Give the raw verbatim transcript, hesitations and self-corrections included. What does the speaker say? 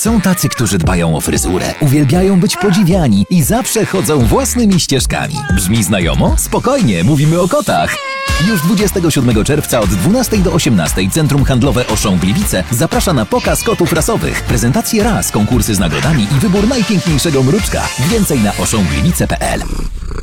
Są tacy, którzy dbają o fryzurę, uwielbiają być podziwiani i zawsze chodzą własnymi ścieżkami. Brzmi znajomo? Spokojnie, mówimy o kotach. Już dwudziestego siódmego czerwca od dwunastej do osiemnastej Centrum Handlowe Auchan Gliwice zaprasza na pokaz kotów rasowych, prezentacje ras, konkursy z nagrodami i wybór najpiękniejszego mruczka. Więcej na auchan gliwice kropka p l.